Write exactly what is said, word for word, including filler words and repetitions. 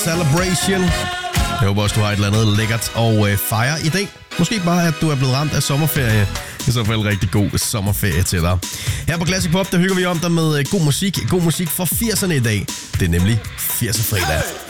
Celebration. Jeg håber også, du har et eller andet lækkert og øh, fejre i dag. Måske bare, at du er blevet ramt af sommerferie. I så fald rigtig god sommerferie til dig. Her på Classic Pop, der hygger vi om dig med øh, god musik. God musik fra firserne i dag. Det er nemlig firser fredag.